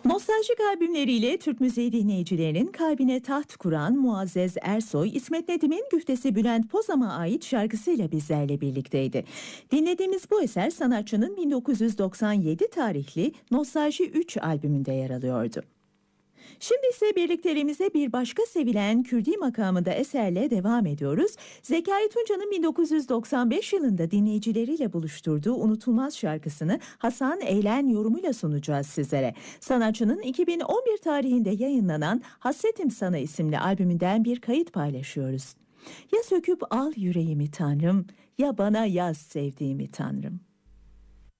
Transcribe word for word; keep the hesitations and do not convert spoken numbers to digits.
Nostaljik albümleriyle Türk müziği dinleyicilerinin kalbine taht kuran Muazzez Ersoy, İsmet Nedim'in güftesi Bülent Pozam'a ait şarkısıyla bizlerle birlikteydi. Dinlediğimiz bu eser sanatçının bin dokuz yüz doksan yedi tarihli Nostalji üç albümünde yer alıyordu. Şimdi ise birlikteliğimize bir başka sevilen Kürdi makamında eserle devam ediyoruz. Zekai Tunca'nın bin dokuz yüz doksan beş yılında dinleyicileriyle buluşturduğu unutulmaz şarkısını Hasan Eylen yorumuyla sunacağız sizlere. Sanatçının iki bin on bir tarihinde yayınlanan Hasretim Sana isimli albümünden bir kayıt paylaşıyoruz. Ya söküp al yüreğimi Tanrım, ya bana yaz sevdiğimi Tanrım.